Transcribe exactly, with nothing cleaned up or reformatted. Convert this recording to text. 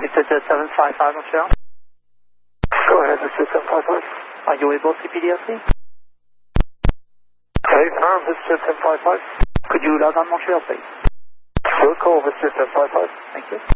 This is seven five five, Montreal. Go ahead, this is seven five five. Are you able to P D L C? Hey, firm, this is seven five five. Could you log on Montreal, please? We'll call this is seven five five. Thank you.